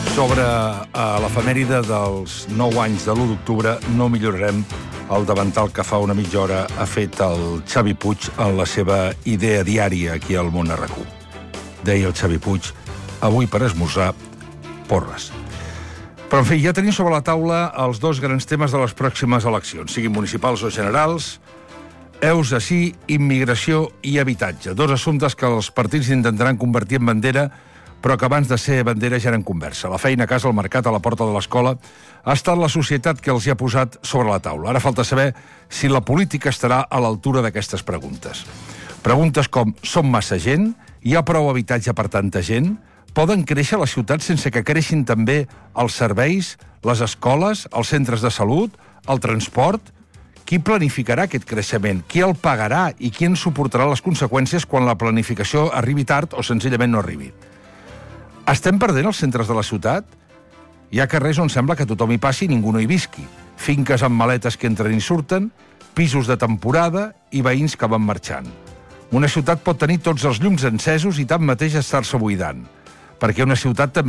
Sobre l'efemèride dels 9 anys de l'1 d'octubre no millorarem el davantal que fa una mitja hora ha fet el Xavi Puig en la seva idea diària aquí al Món RQ. Deia el Xavi Puig, avui per esmorzar, porres. Però, en fi, ja tenim sobre la taula els dos grans temes de les pròximes eleccions, siguin municipals o generals. Heus ací, immigració i habitatge. Dos assumptes que els partits intentaran convertir en bandera, però que abans de ser bandera ja eren conversa. La feina a casa, el mercat, a la porta de l'escola, ha estat la societat que els hi ha posat sobre la taula. Ara falta saber si la política estarà a l'altura d'aquestes preguntes. Preguntes com, som massa gent? Hi ha prou habitatge per tanta gent? Poden créixer les ciutats sense que creixin també els serveis, les escoles, els centres de salut, el transport? Qui planificarà aquest creixement? Qui el pagarà i qui en suportarà les conseqüències quan la planificació arribi tard o senzillament no arribi? Estem perdent els centres de la ciutat? Hi ha carrers on sembla que tothom hi passi i ningú no hi visqui. Finques amb maletes que entren i surten, pisos de temporada i veïns que van marxant. Una ciutat pot tenir tots els llums encesos i tanmateix estar-se buidant, perquè una ciutat també